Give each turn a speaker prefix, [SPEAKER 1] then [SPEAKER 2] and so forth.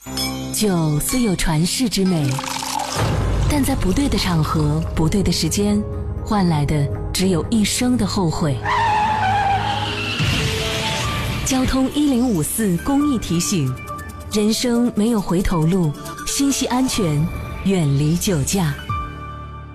[SPEAKER 1] 酒虽有传世之美，但在不对的场合、不对的时间，换来的只有一生的后悔。交通1054公益提醒：人生没有回头路，心系安全，远离酒驾。